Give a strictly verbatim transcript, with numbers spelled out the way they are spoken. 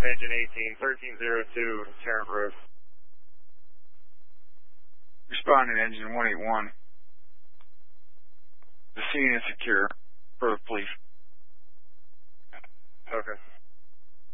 Engine eighteen, thirteen oh two, Tarrant Road. Responding engine one eighty-one. The scene is secure for the police.